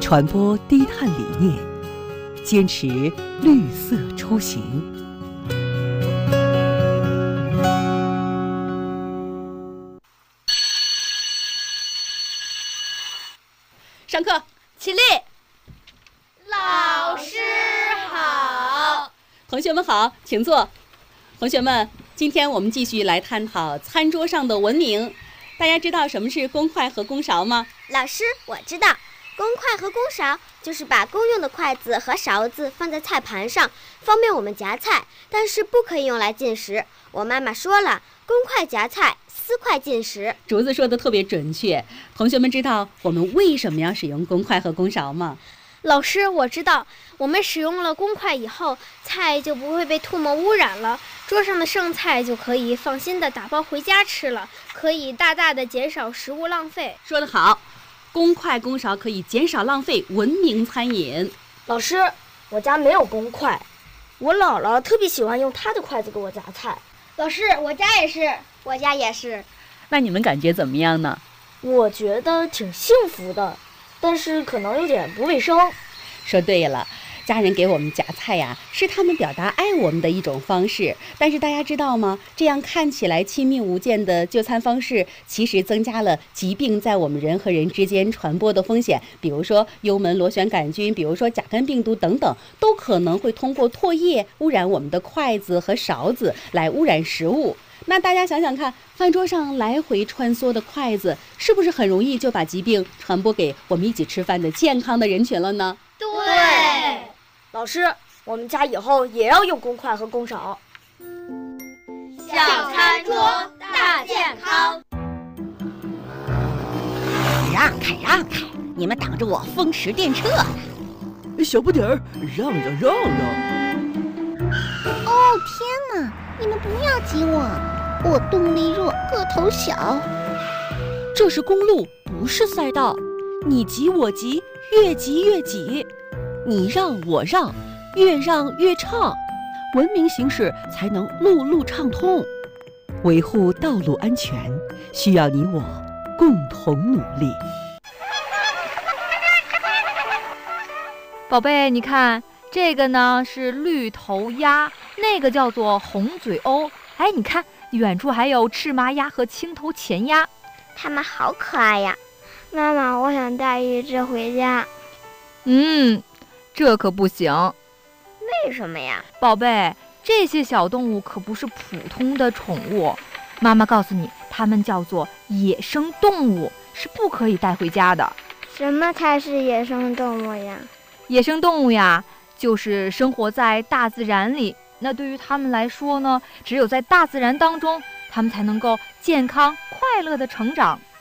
传播低碳理念，坚持绿色出行。 上课，起立。 老师好。 同学们好，请坐。同学们，今天我们继续来探讨餐桌上的文明。大家知道什么是公筷和公勺吗？ 老师，我知道，公筷和公勺就是把公用的筷子和勺子放在菜盘上，方便我们夹菜，但是不可以用来进食。我妈妈说了，公筷夹菜，私筷进食。 竹子说的特别准确。同学们知道我们为什么要使用公筷和公勺吗？ 老师，我知道，我们使用了公筷以后，菜就不会被唾沫污染了，桌上的剩菜就可以放心的打包回家吃了，可以大大的减少食物浪费。 说得好，公筷公勺可以减少浪费，文明餐饮。 老师，我家没有公筷，我姥姥特别喜欢用她的筷子给我夹菜。 老师，我家也是。 我家也是。 那你们感觉怎么样呢？ 我觉得挺幸福的，但是可能有点不卫生。 说对了，家人给我们夹菜呀，是他们表达爱我们的一种方式。但是大家知道吗？这样看起来亲密无间的就餐方式，其实增加了疾病在我们人和人之间传播的风险。比如说幽门螺旋杆菌，比如说甲肝病毒等等，都可能会通过唾液污染我们的筷子和勺子，来污染食物。那大家想想看，饭桌上来回穿梭的筷子，是不是很容易就把疾病传播给我们一起吃饭的健康的人群了呢？ 对。 老师，我们家以后也要用公筷和公勺。 小餐桌大健康。 让开让开，你们挡着我风驰电掣呢。 小不点儿，让让让让。 哦天哪，你们不要挤我动力弱，个头小。 这是公路，不是赛道，你挤我挤，越挤越挤，你让我让，越让越畅，文明行驶才能路路畅通。 维护道路安全，需要你我共同努力。 宝贝，你看这个呢是绿头鸭，那个叫做红嘴鸥。哎，你看远处还有赤麻鸭和青头前鸭， 它们好可爱呀！ 妈妈，我想带一只回家。 这可不行。 为什么呀？ 宝贝，这些小动物可不是普通的宠物，妈妈告诉你，它们叫做野生动物，是不可以带回家的。 什么才是野生动物呀？ 野生动物呀，就是生活在大自然里。那对于它们来说呢，只有在大自然当中，它们才能够健康快乐地成长。